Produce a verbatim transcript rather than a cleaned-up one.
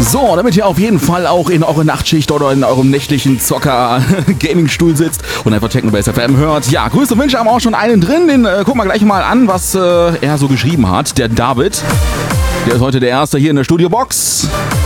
So, damit ihr auf jeden Fall auch in eurer Nachtschicht oder in eurem nächtlichen Zocker-Gaming-Stuhl sitzt und einfach Technobase F M hört. Ja, Grüße und Wünsche haben wir auch schon einen drin. Den äh, gucken wir gleich mal an, was äh, er so geschrieben hat. Der David. Der ist heute der Erste hier in der Studiobox.